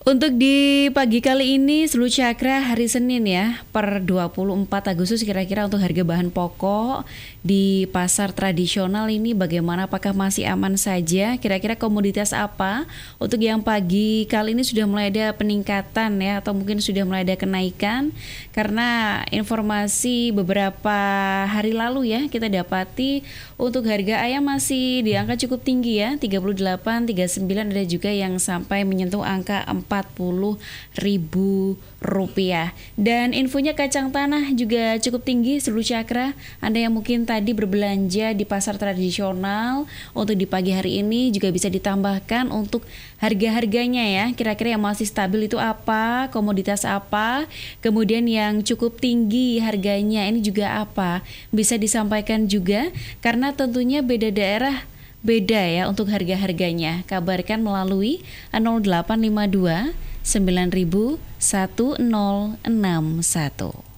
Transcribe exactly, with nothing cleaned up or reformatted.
Untuk di pagi kali ini seluruh cakra hari Senin ya, per dua puluh empat Agustus, kira-kira untuk harga bahan pokok di pasar tradisional ini bagaimana, apakah masih aman saja? Kira-kira komoditas apa untuk yang pagi kali ini sudah mulai ada peningkatan ya, atau mungkin sudah mulai ada kenaikan? Karena informasi beberapa hari lalu ya kita dapati untuk harga ayam masih di angka cukup tinggi ya, tiga puluh delapan, tiga puluh sembilan, ada juga yang sampai menyentuh angka empat puluh ribu rupiah. Dan infonya kacang tanah juga cukup tinggi seluruh cakra. Anda yang mungkin tadi berbelanja di pasar tradisional, untuk di pagi hari ini juga bisa ditambahkan untuk harga-harganya ya. Kira-kira yang masih stabil itu apa, komoditas apa, kemudian yang cukup tinggi harganya ini juga apa, bisa disampaikan juga, karena tentunya beda daerah beda ya untuk harga-harganya. Kabarkan melalui nol delapan lima dua sembilan satu nol enam satu.